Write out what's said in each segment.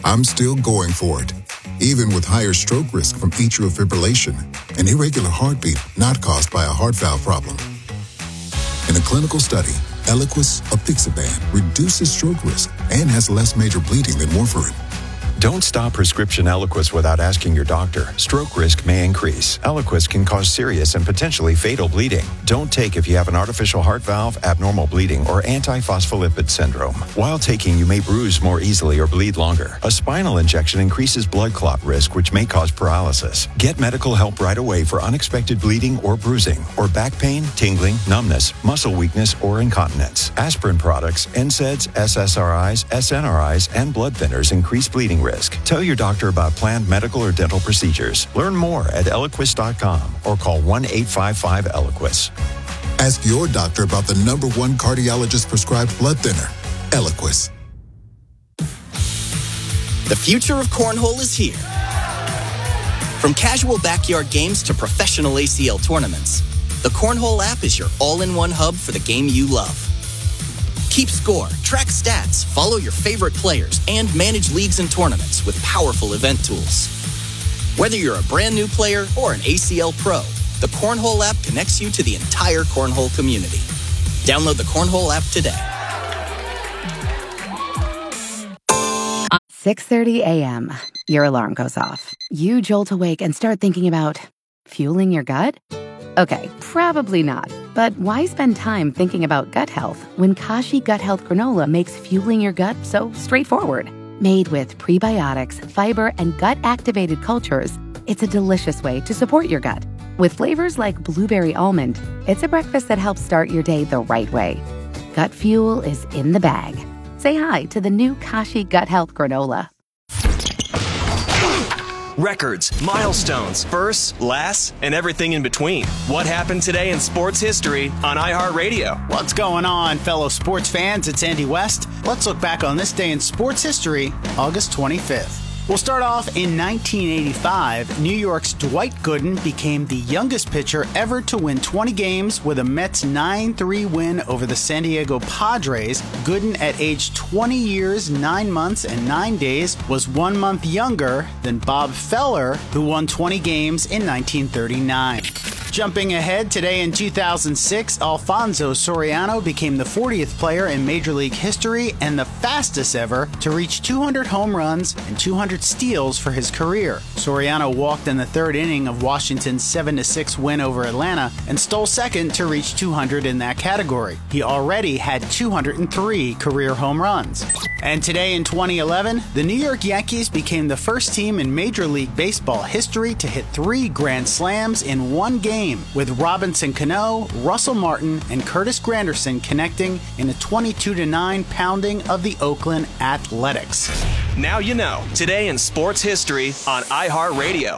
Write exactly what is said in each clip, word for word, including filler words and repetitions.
I'm still going for it, even with higher stroke risk from atrial fibrillation, an irregular heartbeat not caused by a heart valve problem. In a clinical study, Eliquis apixaban reduces stroke risk and has less major bleeding than warfarin. Don't stop prescription Eliquis without asking your doctor. Stroke risk may increase. Eliquis can cause serious and potentially fatal bleeding. Don't take if you have an artificial heart valve, abnormal bleeding, or antiphospholipid syndrome. While taking, you may bruise more easily or bleed longer. A spinal injection increases blood clot risk, which may cause paralysis. Get medical help right away for unexpected bleeding or bruising, or back pain, tingling, numbness, muscle weakness, or incontinence. Aspirin products, N SAIDs, S S R Is, S N R Is, and blood thinners increase bleeding risk. Tell your doctor about planned medical or dental procedures. Learn more at Eliquis dot com or call one eight five five Eliquis. Ask your doctor about the number one cardiologist prescribed blood thinner, Eliquis. The future of cornhole is here. From casual backyard games to professional A C L tournaments, the Cornhole app is your all-in-one hub for the game you love. Keep score, track stats, follow your favorite players, and manage leagues and tournaments with powerful event tools. Whether you're a brand new player or an A C L pro, the Cornhole app connects you to the entire Cornhole community. Download the Cornhole app today. six thirty a.m. Your alarm goes off. You jolt awake and start thinking about fueling your gut? Okay, probably not. But why spend time thinking about gut health when Kashi Gut Health Granola makes fueling your gut so straightforward? Made with prebiotics, fiber, and gut-activated cultures, it's a delicious way to support your gut. With flavors like blueberry almond, it's a breakfast that helps start your day the right way. Gut fuel is in the bag. Say hi to the new Kashi Gut Health Granola. Records, milestones, firsts, lasts, and everything in between. What happened today in sports history on iHeartRadio? What's going on, fellow sports fans? It's Andy West. Let's look back on this day in sports history, August twenty-fifth. We'll start off in nineteen eighty-five. New York's Dwight Gooden became the youngest pitcher ever to win twenty games with a Mets nine three win over the San Diego Padres. Gooden, at age twenty years, nine months, and nine days, was one month younger than Bob Feller, who won twenty games in nineteen thirty-nine. Jumping ahead, today in two thousand six, Alfonso Soriano became the fortieth player in Major League history and the fastest ever to reach two hundred home runs and two hundred steals for his career. Soriano walked in the third inning of Washington's seven to six win over Atlanta and stole second to reach two hundred in that category. He already had two hundred three career home runs. And today in twenty eleven, the New York Yankees became the first team in Major League Baseball history to hit three grand slams in one game, with Robinson Cano, Russell Martin, and Curtis Granderson connecting in a twenty-two to nine pounding of the Oakland Athletics. Now you know, today in sports history on iHeartRadio.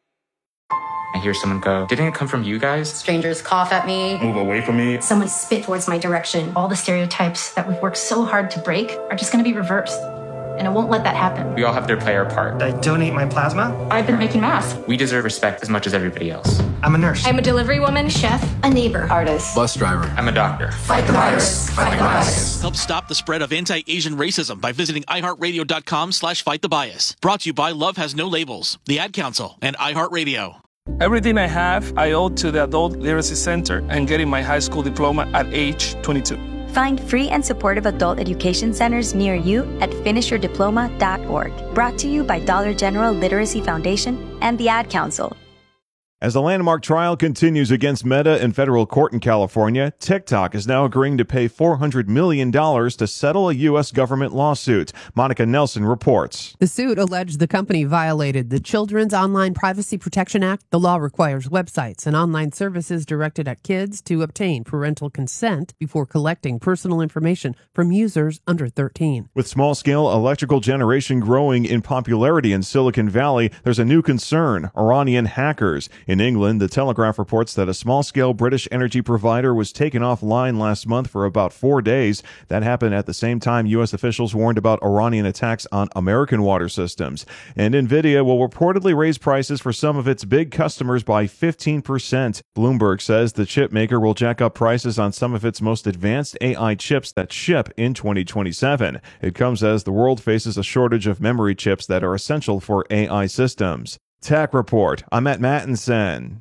I hear someone go, "Didn't it come from you guys?" Strangers cough at me. Move away from me. Someone spit towards my direction. All the stereotypes that we've worked so hard to break are just going to be reversed. And I won't let that happen. We all have to play our part. I donate my plasma. I've been making masks. We deserve respect as much as everybody else. I'm a nurse. I'm a delivery woman, chef, a neighbor, artist, bus driver. I'm a doctor. Fight the virus. Fight the bias. Help stop the spread of anti-Asian racism by visiting iHeartRadio.com slash fight the bias. Brought to you by Love Has No Labels, the Ad Council, and iHeartRadio. Everything I have, I owe to the Adult Literacy Center and getting my high school diploma at age twenty-two. Find free and supportive adult education centers near you at finish your diploma dot org. Brought to you by Dollar General Literacy Foundation and the Ad Council. As the landmark trial continues against Meta in federal court in California, TikTok is now agreeing to pay four hundred million dollars to settle a U S government lawsuit. Monica Nelson reports. The suit alleged the company violated the Children's Online Privacy Protection Act. The law requires websites and online services directed at kids to obtain parental consent before collecting personal information from users under thirteen. With small-scale electrical generation growing in popularity in Silicon Valley, there's a new concern: Iranian hackers. In In England, the Telegraph reports that a small-scale British energy provider was taken offline last month for about four days. That happened at the same time U S officials warned about Iranian attacks on American water systems. And NVIDIA will reportedly raise prices for some of its big customers by fifteen percent. Bloomberg says the chip maker will jack up prices on some of its most advanced A I chips that ship in twenty twenty-seven. It comes as the world faces a shortage of memory chips that are essential for A I systems. Tech Report. I'm Matt Mattinson.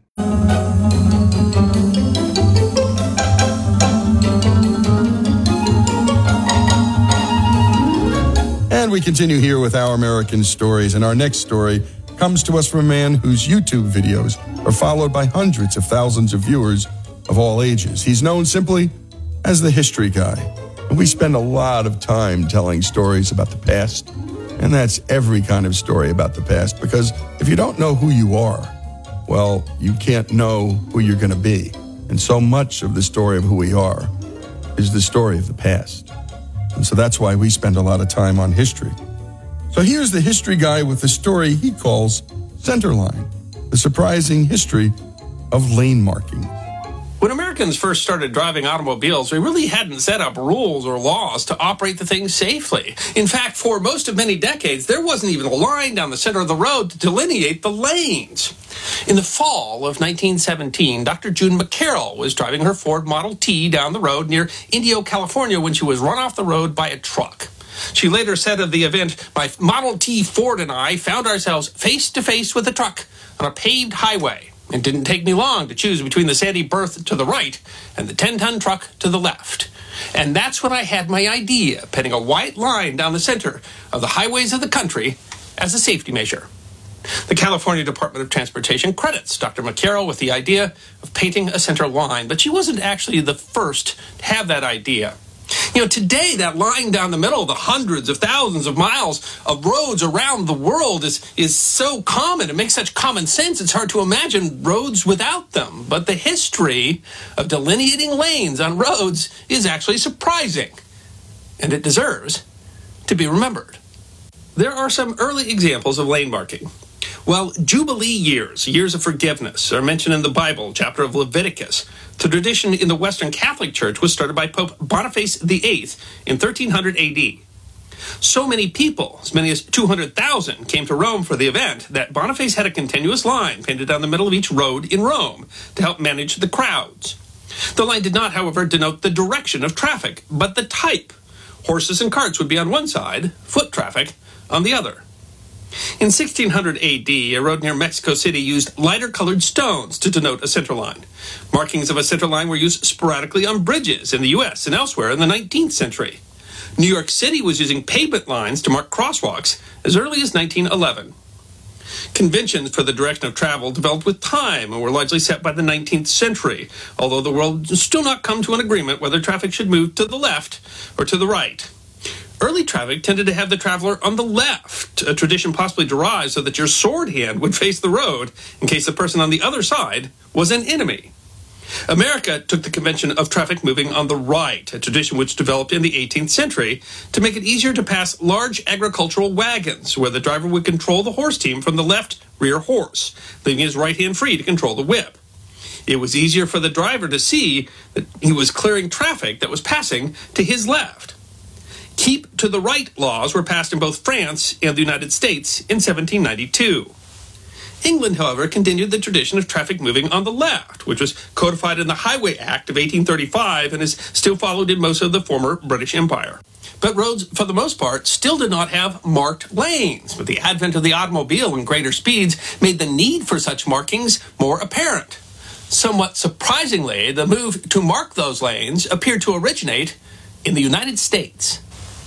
And we continue here with Our American Stories. And our next story comes to us from a man whose YouTube videos are followed by hundreds of thousands of viewers of all ages. He's known simply as the History Guy. And we spend a lot of time telling stories about the past. And that's every kind of story about the past, because if you don't know who you are, well, you can't know who you're going to be. And so much of the story of who we are is the story of the past. And so that's why we spend a lot of time on history. So here's the History Guy with the story he calls Centerline, the surprising history of lane marking. When Americans first started driving automobiles, we really hadn't set up rules or laws to operate the thing safely. In fact, for most of many decades, there wasn't even a line down the center of the road to delineate the lanes. In the fall of nineteen seventeen, Doctor June McCarroll was driving her Ford Model T down the road near Indio, California, when she was run off the road by a truck. She later said of the event, "My Model T Ford and I found ourselves face to face with a truck on a paved highway. It didn't take me long to choose between the sandy berth to the right and the ten-ton truck to the left. And that's when I had my idea, painting a white line down the center of the highways of the country as a safety measure." The California Department of Transportation credits Doctor McCarroll with the idea of painting a center line, but she wasn't actually the first to have that idea. You know, today, that line down the middle of the hundreds of thousands of miles of roads around the world is, is so common. It makes such common sense, it's hard to imagine roads without them. But the history of delineating lanes on roads is actually surprising, and it deserves to be remembered. There are some early examples of lane marking. Well, Jubilee years, years of forgiveness, are mentioned in the Bible, chapter of Leviticus. The tradition in the Western Catholic Church was started by Pope Boniface the eighth in thirteen hundred A D. So many people, as many as two hundred thousand, came to Rome for the event that Boniface had a continuous line painted down the middle of each road in Rome to help manage the crowds. The line did not, however, denote the direction of traffic, but the type. Horses and carts would be on one side, foot traffic on the other. In sixteen hundred A D, a road near Mexico City used lighter-colored stones to denote a center line. Markings of a center line were used sporadically on bridges in the U S and elsewhere in the nineteenth century. New York City was using pavement lines to mark crosswalks as early as nineteen eleven. Conventions for the direction of travel developed with time and were largely set by the nineteenth century, although the world has still not come to an agreement whether traffic should move to the left or to the right. Early traffic tended to have the traveler on the left, a tradition possibly derived so that your sword hand would face the road in case the person on the other side was an enemy. America took the convention of traffic moving on the right, a tradition which developed in the eighteenth century to make it easier to pass large agricultural wagons, where the driver would control the horse team from the left rear horse, leaving his right hand free to control the whip. It was easier for the driver to see that he was clearing traffic that was passing to his left. Keep to the right laws were passed in both France and the United States in seventeen ninety-two. England, however, continued the tradition of traffic moving on the left, which was codified in the Highway Act of eighteen thirty-five and is still followed in most of the former British Empire. But roads, for the most part, still did not have marked lanes. But the advent of the automobile and greater speeds made the need for such markings more apparent. Somewhat surprisingly, the move to mark those lanes appeared to originate in the United States.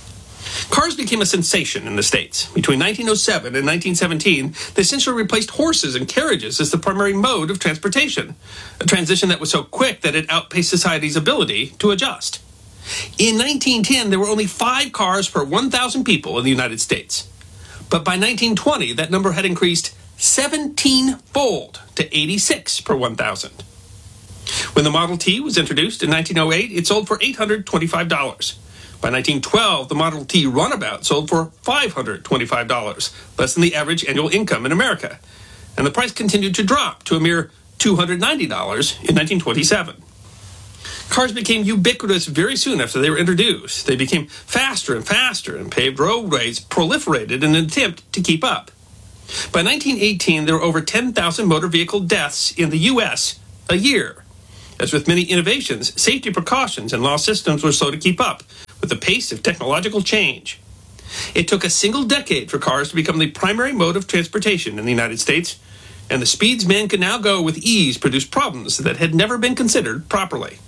Cars became a sensation in the States. Between nineteen oh seven and nineteen seventeen, they essentially replaced horses and carriages as the primary mode of transportation, a transition that was so quick that it outpaced society's ability to adjust. In nineteen ten, there were only five cars per one thousand people in the United States. But by nineteen twenty, that number had increased seventeen-fold to eighty-six per one thousand. When the Model T was introduced in nineteen oh eight, it sold for eight hundred twenty-five dollars. By nineteen twelve, the Model T Runabout sold for five hundred twenty-five dollars, less than the average annual income in America. And the price continued to drop to a mere two hundred ninety dollars in nineteen twenty-seven. Cars became ubiquitous very soon after they were introduced. They became faster and faster, and paved roadways proliferated in an attempt to keep up. By nineteen eighteen, there were over ten thousand motor vehicle deaths in the U S a year. As with many innovations, safety precautions and law systems were slow to keep up with the pace of technological change. It took a single decade for cars to become the primary mode of transportation in the United States, and the speeds men could now go with ease produced problems that had never been considered properly.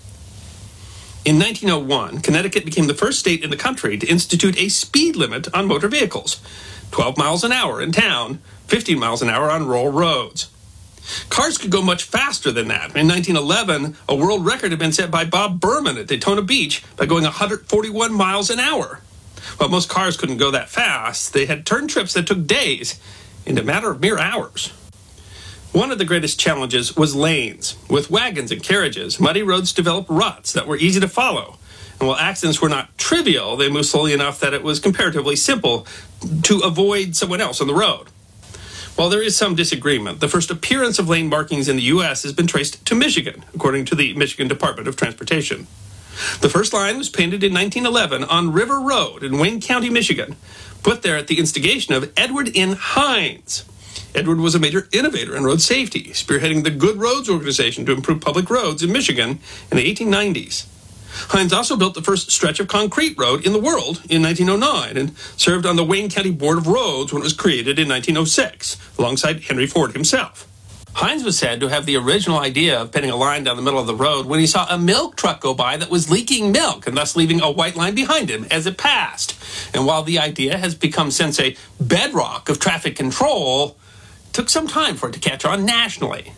In nineteen oh one, Connecticut became the first state in the country to institute a speed limit on motor vehicles, twelve miles an hour in town, fifteen miles an hour on rural roads. Cars could go much faster than that. In nineteen eleven, a world record had been set by Bob Berman at Daytona Beach by going one hundred forty-one miles an hour. But most cars couldn't go that fast. They had turn trips that took days into a matter of mere hours. One of the greatest challenges was lanes. With wagons and carriages, muddy roads developed ruts that were easy to follow. And while accidents were not trivial, they moved slowly enough that it was comparatively simple to avoid someone else on the road. While there is some disagreement, the first appearance of lane markings in the U S has been traced to Michigan, according to the Michigan Department of Transportation. The first line was painted in nineteen eleven on River Road in Wayne County, Michigan, put there at the instigation of Edward N. Hines. Edward was a major innovator in road safety, spearheading the Good Roads organization to improve public roads in Michigan in the eighteen nineties. Hines also built the first stretch of concrete road in the world in nineteen oh nine and served on the Wayne County Board of Roads when it was created in nineteen oh six, alongside Henry Ford himself. Hines was said to have the original idea of painting a line down the middle of the road when he saw a milk truck go by that was leaking milk and thus leaving a white line behind him as it passed. And while the idea has become since a bedrock of traffic control, it took some time for it to catch on nationally.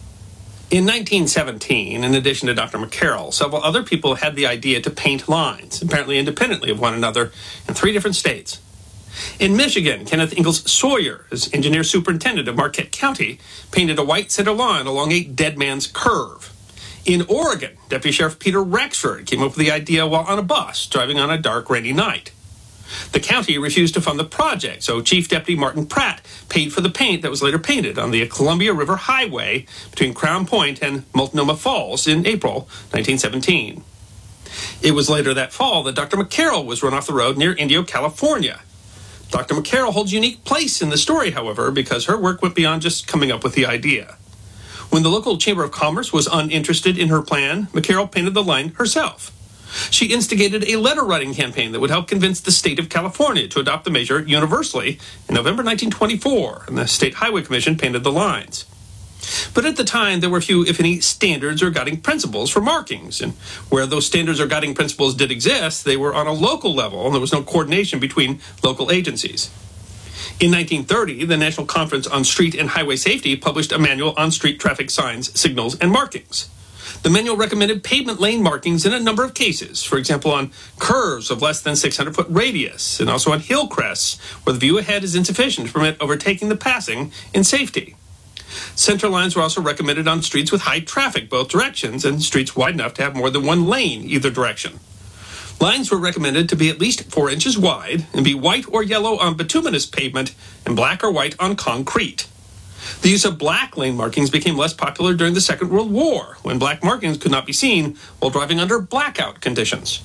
In nineteen seventeen, in addition to Doctor McCarroll, several other people had the idea to paint lines, apparently independently of one another, in three different states. In Michigan, Kenneth Ingalls Sawyer, as engineer superintendent of Marquette County, painted a white center line along a dead man's curve. In Oregon, Deputy Sheriff Peter Rexford came up with the idea while on a bus driving on a dark, rainy night. The county refused to fund the project, so Chief Deputy Martin Pratt paid for the paint that was later painted on the Columbia River Highway between Crown Point and Multnomah Falls in April nineteen seventeen. It was later that fall that Doctor McCarroll was run off the road near Indio, California. Doctor McCarroll holds a unique place in the story, however, because her work went beyond just coming up with the idea. When the local Chamber of Commerce was uninterested in her plan, McCarroll painted the line herself. She instigated a letter-writing campaign that would help convince the state of California to adopt the measure universally in November nineteen twenty-four, and the State Highway Commission painted the lines. But at the time, there were few, if any, standards or guiding principles for markings, and where those standards or guiding principles did exist, they were on a local level, and there was no coordination between local agencies. In nineteen thirty, the National Conference on Street and Highway Safety published a manual on street traffic signs, signals, and markings. The manual recommended pavement lane markings in a number of cases, for example, on curves of less than six hundred foot radius, and also on hill crests, where the view ahead is insufficient to permit overtaking the passing in safety. Center lines were also recommended on streets with high traffic both directions and streets wide enough to have more than one lane either direction. Lines were recommended to be at least four inches wide and be white or yellow on bituminous pavement and black or white on concrete. The use of black lane markings became less popular during the Second World War, when black markings could not be seen while driving under blackout conditions.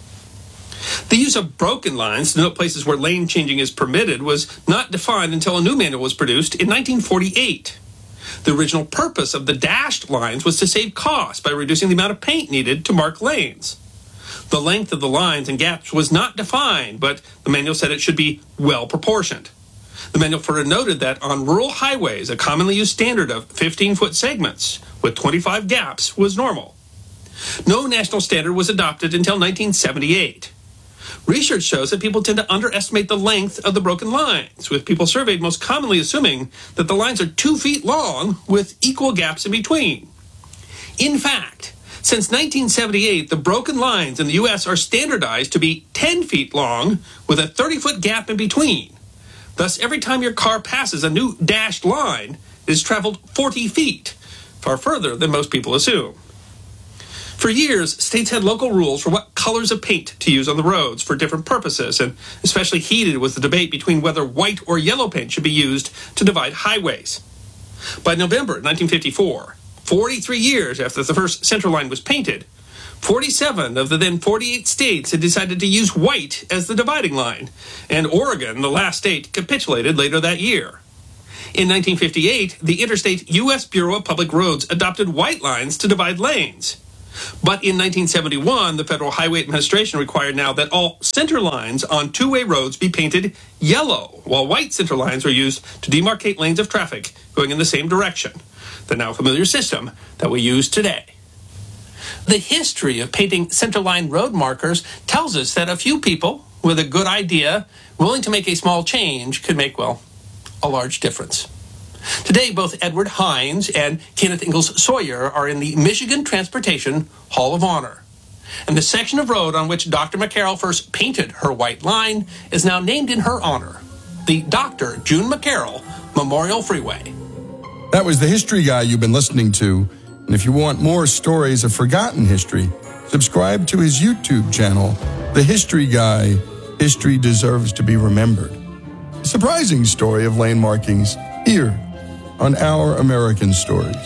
The use of broken lines to note places where lane changing is permitted was not defined until a new manual was produced in nineteen forty-eight. The original purpose of the dashed lines was to save costs by reducing the amount of paint needed to mark lanes. The length of the lines and gaps was not defined, but the manual said it should be well proportioned. The manual further noted that on rural highways, a commonly used standard of fifteen foot segments with twenty-five gaps was normal. No national standard was adopted until nineteen seventy-eight. Research shows that people tend to underestimate the length of the broken lines, with people surveyed most commonly assuming that the lines are two feet long with equal gaps in between. In fact, since nineteen seventy-eight, the broken lines in the U S are standardized to be ten feet long with a thirty foot gap in between. Thus, every time your car passes a new dashed line, it has traveled forty feet, far further than most people assume. For years, states had local rules for what colors of paint to use on the roads for different purposes, and especially heated was the debate between whether white or yellow paint should be used to divide highways. By November nineteen fifty-four, forty-three years after the first center line was painted, forty-seven of the then forty-eight states had decided to use white as the dividing line, and Oregon, the last state, capitulated later that year. In nineteen fifty-eight, the Interstate U S Bureau of Public Roads adopted white lines to divide lanes. But in nineteen seventy-one, the Federal Highway Administration required now that all center lines on two-way roads be painted yellow, while white center lines were used to demarcate lanes of traffic going in the same direction, the now familiar system that we use today. The history of painting centerline road markers tells us that a few people with a good idea, willing to make a small change, could make, well, a large difference. Today, both Edward Hines and Kenneth Ingalls Sawyer are in the Michigan Transportation Hall of Honor. And the section of road on which Doctor McCarroll first painted her white line is now named in her honor, the Doctor June McCarroll Memorial Freeway. That was the History Guy you've been listening to. And if you want more stories of forgotten history, subscribe to his YouTube channel, The History Guy, History Deserves to be Remembered. A surprising story of lane markings here on Our American Stories.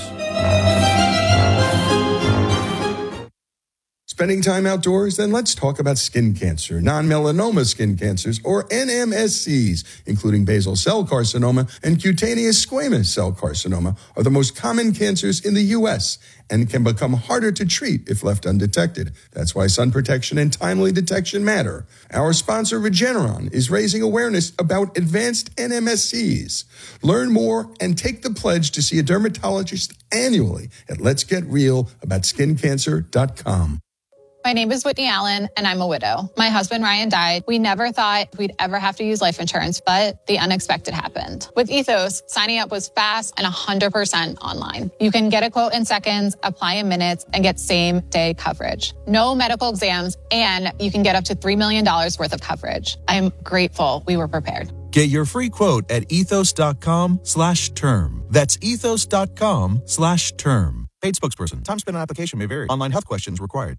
Spending time outdoors? Then let's talk about skin cancer. Non-melanoma skin cancers, or N M S Cs, including basal cell carcinoma and cutaneous squamous cell carcinoma, are the most common cancers in the U S and can become harder to treat if left undetected. That's why sun protection and timely detection matter. Our sponsor, Regeneron, is raising awareness about advanced N M S Cs. Learn more and take the pledge to see a dermatologist annually at lets get real about skin cancer dot com. My name is Whitney Allen, and I'm a widow. My husband, Ryan, died. We never thought we'd ever have to use life insurance, but the unexpected happened. With Ethos, signing up was fast and one hundred percent online. You can get a quote in seconds, apply in minutes, and get same-day coverage. No medical exams, and you can get up to three million dollars worth of coverage. I'm grateful we were prepared. Get your free quote at ethos.com slash term. That's ethos.com slash term. Paid spokesperson. Time spent on application may vary. Online health questions required.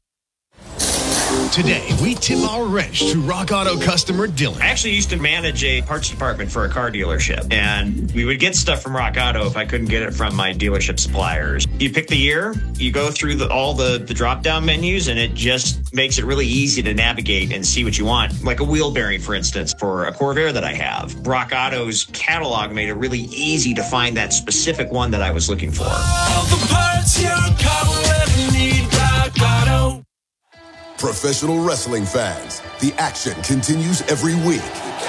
Today, we tip our wrench to Rock Auto customer Dylan. I actually used to manage a parts department for a car dealership, and we would get stuff from Rock Auto if I couldn't get it from my dealership suppliers. You pick the year, you go through the, all the, the drop-down menus, and it just makes it really easy to navigate and see what you want. Like a wheel bearing, for instance, for a Corvair that I have. Rock Auto's catalog made it really easy to find that specific one that I was looking for. All the parts your car will ever need, Rock Auto. Professional wrestling fans, the action continues every week.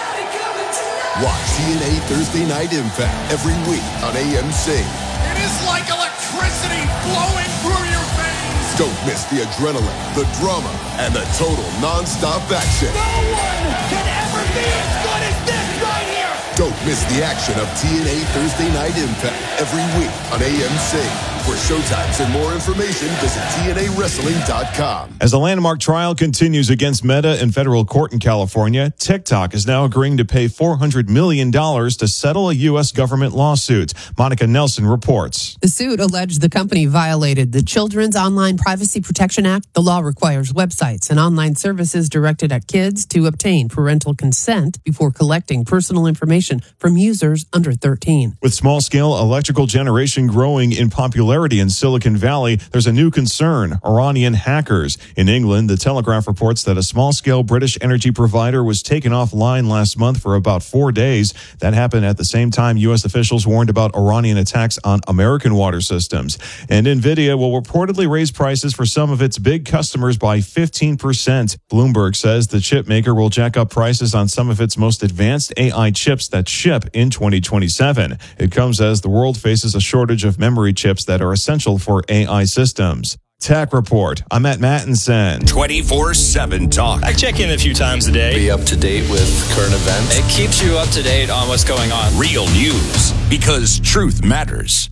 Watch T N A Thursday Night Impact every week on A M C. It is like electricity flowing through your veins. Don't miss the adrenaline, the drama, and the total non-stop action. No one can ever be as good as this right here. Don't miss the action of T N A Thursday Night Impact every week on A M C. For showtimes and more information, visit T N A wrestling dot com. As the landmark trial continues against Meta in federal court in California, TikTok is now agreeing to pay four hundred million dollars to settle a U S government lawsuit. Monica Nelson reports. The suit alleged the company violated the Children's Online Privacy Protection Act. The law requires websites and online services directed at kids to obtain parental consent before collecting personal information from users under thirteen. With small-scale electrical generation growing in popularity in Silicon Valley, there's a new concern: Iranian hackers. In England, the Telegraph reports that a small-scale British energy provider was taken offline last month for about four days. That happened at the same time U S officials warned about Iranian attacks on American water systems. And NVIDIA will reportedly raise prices for some of its big customers by fifteen percent. Bloomberg says the chip maker will jack up prices on some of its most advanced A I chips that ship in twenty twenty-seven. It comes as the world faces a shortage of memory chips that are essential for A I systems. Tech Report. I'm at Mattinson. twenty-four seven Talk. I check in a few times a day. Be up to date with current events. It keeps you up to date on what's going on. Real news, because truth matters.